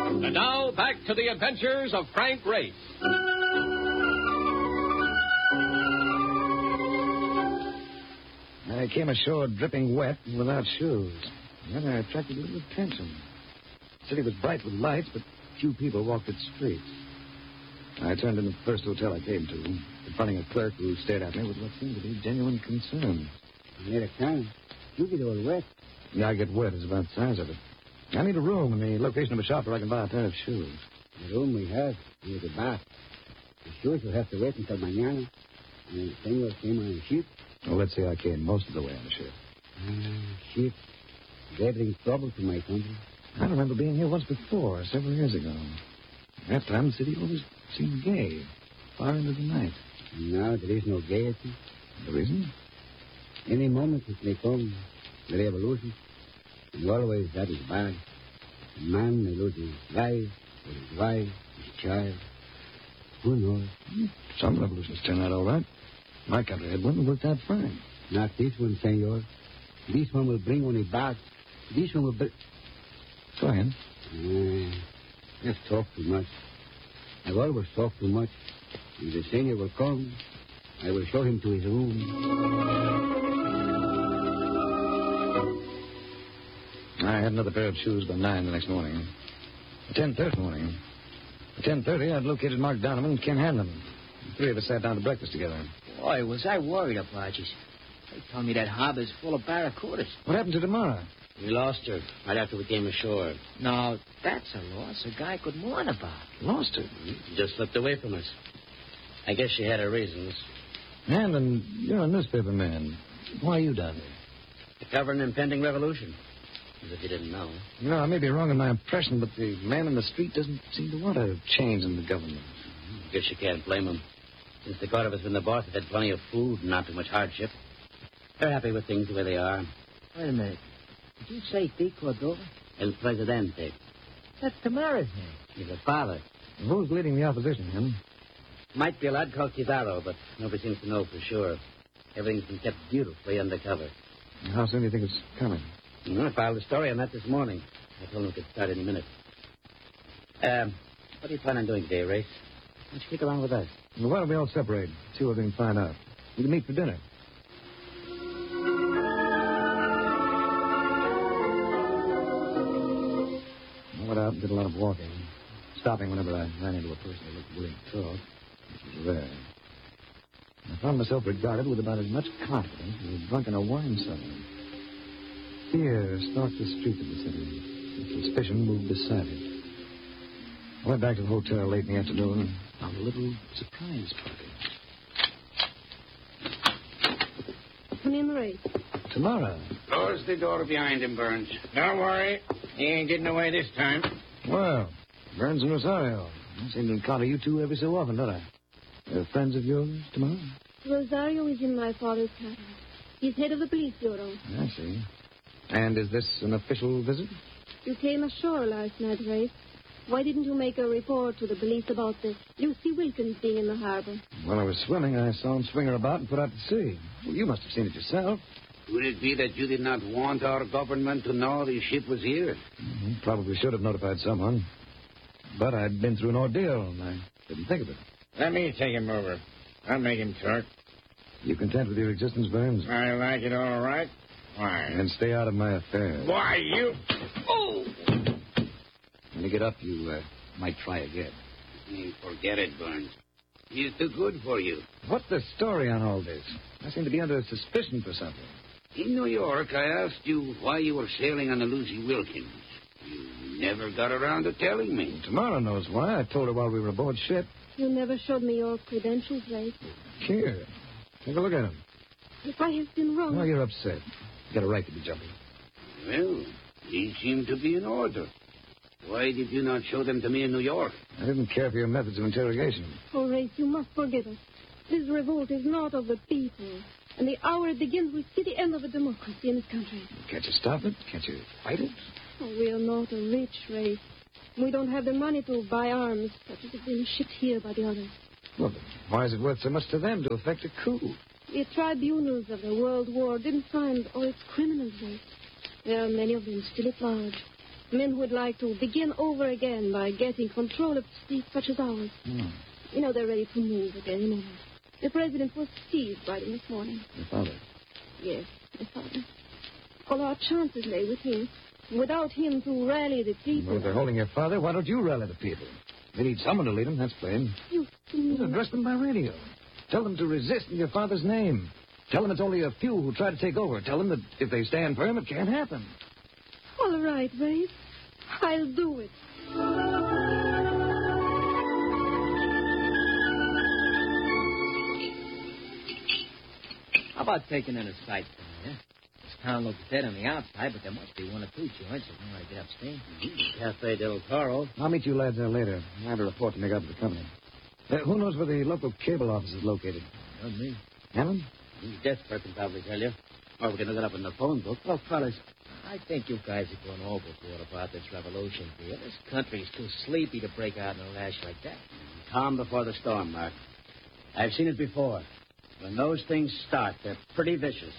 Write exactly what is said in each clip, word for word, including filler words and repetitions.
And now, back to the adventures of Frank Race. I came ashore dripping wet and without shoes. Then I attracted a little attention. The city was bright with lights, but few people walked its streets. I turned into the first hotel I came to, confronting a clerk who stared at me with what seemed to be genuine concern. You need a can. You get all wet. Yeah, I get wet. It's about the size of it. I need a room and the location of a shop where I can buy a pair of shoes. The room we have is a bath. The shoes will have to wait until mañana. And Senor came on a ship. Well, let's say I came most of the way on the ship. Ah, ship. They bring trouble to my country. I remember being here once before, several years ago. That time the city always seemed gay, far into the night. And now there is no gaiety. The reason? Any moment it may come, the revolution. And always that is bad. A man may lose his life, or his wife, his child. Who knows? Some revolutions turn out all right. My country had one that worked out fine. Not this one, senor. This one will bring only bad. This one will bring... Go ahead. Uh, I've talked too much. I've always talked too much. If the senor will come, I will show him to his room. I had another pair of shoes by nine the next morning. At ten thirty morning. At ten thirty, I'd located Mark Donovan and Ken Hanlon. The three of us sat down to breakfast together. Boy, was I worried about you. They told me that harbor's full of barracudas. What happened to Tamara? We lost her right after we came ashore. No, that's a loss a guy could mourn about. Lost her? She just slipped away from us. I guess she had her reasons. Hanlon, you're a newspaper man. Why are you down here? To cover an impending revolution. As if you didn't know. You know, I may be wrong in my impression, but the man in the street doesn't seem to want a change in the government. I guess you can't blame him. Since the Cordovas been the boss, they've had plenty of food and not too much hardship. They're happy with things the way they are. Wait a minute. Did you say De Cordova? El Presidente. That's Tamara's name. He's a father. And who's leading the opposition, him? Might be a lad called Cesaro, but nobody seems to know for sure. Everything's been kept beautifully undercover. And how soon do you think it's coming? I filed a story on that this morning. I told him we could start any minute. Um, what do you plan on doing today, Race? Why don't you kick around with us? Well, why don't we all separate? See what we can find out. We can meet for dinner. I went out and did a lot of walking, stopping whenever I ran into a person who looked willing to talk, which was rare. I found myself regarded with about as much confidence as a drunk in a wine cellar. Fear stalked the streets of the city, and suspicion moved beside it. I went back to the hotel late in the afternoon on a little surprise party. Come in, Ray. Tamara. Close the door behind him, Burns. Don't worry. He ain't getting away this time. Well, Burns and Rosario. I seem to encounter you two every so often, don't I? They're friends of yours, Tamara? Rosario is in my father's cabinet. He's head of the police bureau. I see. And is this an official visit? You came ashore last night, Ray. Why didn't you make a report to the police about this Lucy Wilkins being in the harbor? While I was swimming, I saw him swing her about and put out to sea. Well, you must have seen it yourself. Could it be that you did not want our government to know the ship was here? Mm-hmm. Probably should have notified someone. But I'd been through an ordeal, and I didn't think of it. Let me take him over. I'll make him talk. You content with your existence, Burns? I like it all right. Why? And stay out of my affairs. Why, you... Oh! When you get up, you uh, might try again. You forget it, Burns. He's too good for you. What's the story on all this? I seem to be under suspicion for something. In New York, I asked you why you were sailing on the Lucy Wilkins. You never got around to telling me. Tomorrow knows why. I told her while we were aboard ship. You never showed me your credentials, Ray. Here. Take a look at them. If I have been wrong... Well, you're upset. You got a right to be jumpy. Well, these seem to be in order. Why did you not show them to me in New York? I didn't care for your methods of interrogation. Oh, Ray, you must forgive us. This revolt is not of the people. And the hour it begins will see the end of the democracy in this country. Can't you stop it? Can't you fight it? Oh, we are not a rich race. We don't have the money to buy arms such as have been shipped here by the others. Well, but why is it worth so much to them to effect a coup? The tribunals of the World War didn't find all its criminals, Ray. There are many of them still at large. Men would like to begin over again by getting control of states such as ours. Hmm. You know, they're ready to move at any moment. The president was seized by them this morning. Your father? Yes, my father. All our chances lay with him. Without him to rally the people... Well, if they're holding your father, why don't you rally the people? They need someone to lead them, that's plain. You see... Address them by radio. Tell them to resist in your father's name. Tell them it's only a few who try to take over. Tell them that if they stand firm, it can't happen. All right, Rafe. I'll do it. How about taking in a sight for me, huh? This town looks dead on the outside, but there must be one or two joints that know how to get upstairs. Cafe del Toro. I'll meet you lads there later. I have a report to make out to the company. Uh, who knows where the local cable office is located? Not me. Helen? Death person probably tell you. Or we're going to look it up in the phone book. Look, fellas. I think you guys are going overboard about this revolution deal. This country's too sleepy to break out in a lash like that. Calm before the storm, Mark. I've seen it before. When those things start, they're pretty vicious.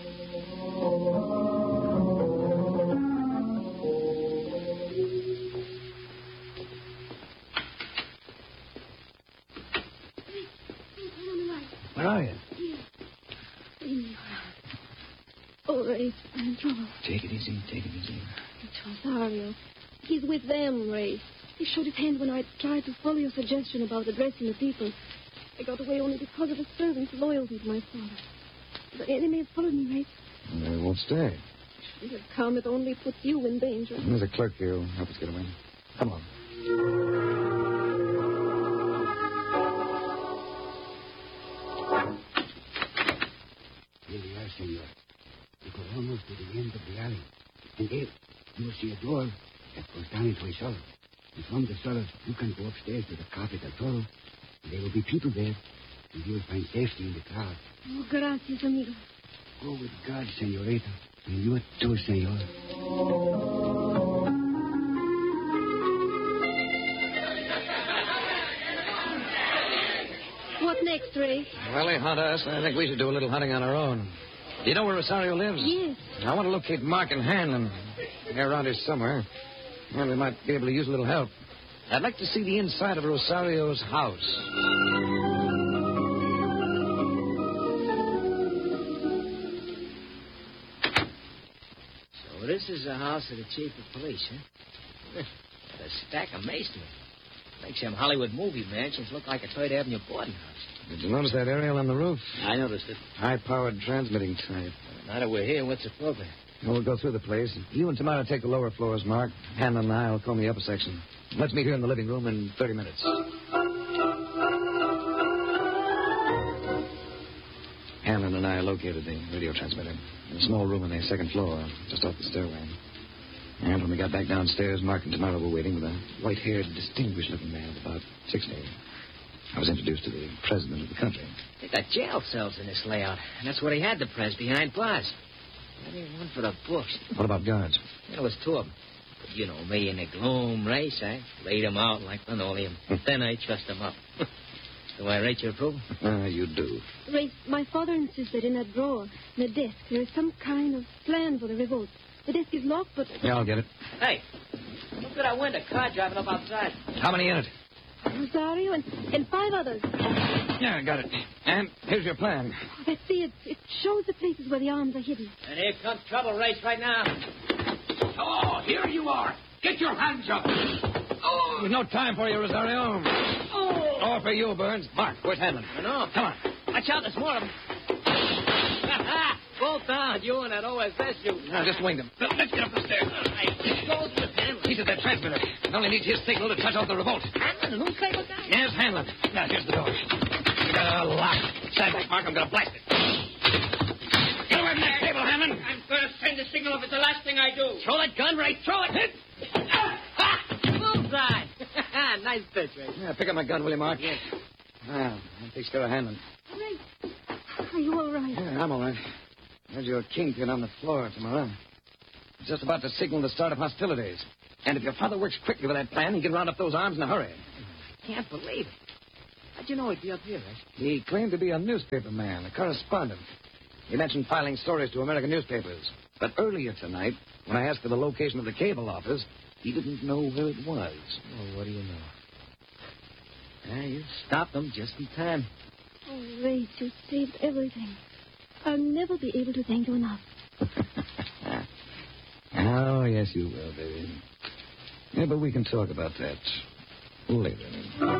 Where are you? Here. In your arms. Oh, Rafe, I'm in trouble. Take it easy, take it easy. It's Rosario. He's with them, Rafe. He showed his hand when I tried to follow your suggestion about addressing the people. I got away only because of the servant's loyalty to my father. The enemy has followed me, Rafe. And they won't stay. They have come. It only puts you in danger. There's a clerk here who'll help us get away. Come on. Here we are, senor. We go almost to the end of the alley. And there, you will see a door that goes down into a cellar. And from the cellar, you can go upstairs to the Cafe del Toro. There will be people there, and you will find safety in the crowd. Oh, gracias, amigo. Go with God, senorita. And you too, senor. What next, Rafe? Well, they hunt us. I think we should do a little hunting on our own. Do you know where Rosario lives? Yes. I want to locate Mark and Hanlon. They're around here somewhere. Well, we might be able to use a little help. I'd like to see the inside of Rosario's house. So this is the house of the chief of police, huh? Got a stack of masonry. Makes them Hollywood movie mansions look like a Third Avenue boarding house. Did you notice that aerial on the roof? I noticed it. High-powered transmitting type. Now that we're here, what's the program? Well, we'll go through the place. You and Tamara take the lower floors, Mark. Hanlon and I will comb the upper section. Let's meet here in the living room in thirty minutes. Hanlon and I located the radio transmitter in a small room on the second floor, just off the stairway. And when we got back downstairs, Mark and Tamara were waiting with a white-haired, distinguished-looking man of about sixty. I was introduced to the president of the country. They got jail cells in this layout, and that's where they had the press, behind bars. Not even one for the books. What about guards? There was two of them. But you know me in the gloom race, I laid them out like linoleum. Then I trussed them up. Do I rate your approval? Ah, you do. Rafe, my father insisted in that drawer, in a desk, there is some kind of plan for the revolt. The desk is locked, but... Yeah, I'll get it. Hey, look at that window. Car driving up outside. How many in it? Rosario and, and five others. Yeah, I got it. And here's your plan. Oh, let's see. It, it shows the places where the arms are hidden. And here comes trouble race right now. Oh, here you are. Get your hands up. Oh, there's no time for you, Rosario. Oh! Or for you, Burns. Mark, where's Hanlon? I know. Come on. Watch out, there's more of them. Both down, you and that O S S you. Now, just wing them. Let's get up the stairs. It goes with Hanlon. He's at that transmitter. It only needs his signal to touch off the revolt. Hanlon? Who's cable guy? Yes, Hanlon. Now, here's the door. Uh, locked. Stand back, Mark. I'm going to blast it. Get away from that cable, Hanlon. I'm going to send a signal if it's the last thing I do. Throw that gun, Ray. Throw it. Hit. Bullseye. Nice pitch, Ray. Yeah, pick up my gun, will you, Mark? Yes. Well, that takes care of Hanlon. Rafe, are you all right? Yeah, I'm all right. There's your kingpin on the floor, Tamara. He's just about to signal the start of hostilities. And if your father works quickly with that plan, he can round up those arms in a hurry. Can't believe it. How'd you know he'd be up here, Ray? He claimed to be a newspaper man, a correspondent. He mentioned filing stories to American newspapers. But earlier tonight, when I asked for the location of the cable office, He didn't know where it was. Oh, what do you know? Ah, you stopped them just in time. Oh, Race, you saved everything. I'll never be able to thank you enough. Oh, yes, you will, baby. Yeah, but we can talk about that later.